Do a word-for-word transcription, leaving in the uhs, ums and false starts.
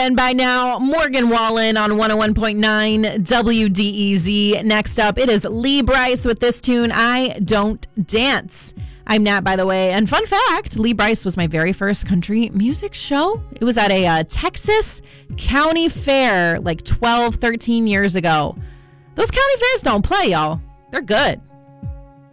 ten by now. Morgan Wallen on one oh one point nine W D E Z. Next up, it is Lee Brice with this tune, I Don't Dance. I'm Nat, by the way. And fun fact, Lee Brice was my very first country music show. It was at a uh, Texas county fair like twelve, thirteen years ago. Those county fairs don't play, y'all. They're good.